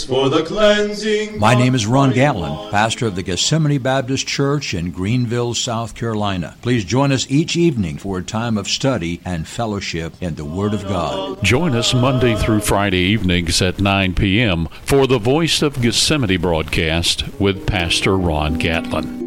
For the cleansing. My name is Ron Gatlin, pastor of the Gethsemane Baptist Church in Greenville, South Carolina. Please join us each evening for a time of study and fellowship in the Word of God. Join us Monday through Friday evenings at 9 p.m. for the Voice of Gethsemane broadcast with Pastor Ron Gatlin.